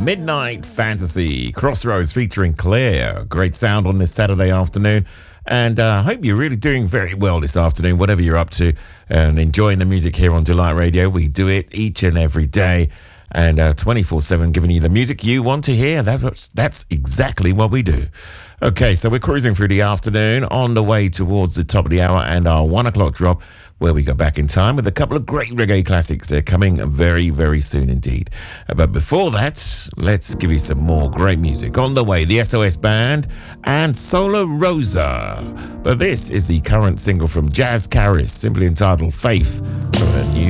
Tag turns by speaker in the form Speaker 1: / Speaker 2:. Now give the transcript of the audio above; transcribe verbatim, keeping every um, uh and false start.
Speaker 1: Midnight Fantasy, Crossroads featuring Claire. Great sound on this Saturday afternoon. And I uh, hope you're really doing very well this afternoon, whatever you're up to, and enjoying the music here on Delight Radio. We do it each and every day, and uh, twenty-four seven giving you the music you want to hear. That's, that's exactly what we do. Okay, so we're cruising through the afternoon on the way towards the top of the hour and our one o'clock drop, where we go back in time with a couple of great reggae classics. They're coming very, very soon indeed. But before that, let's give you some more great music. On the way, the S O S Band and Solar Rosa. But this is the current single from Jazz Caris, simply entitled Faith, from a new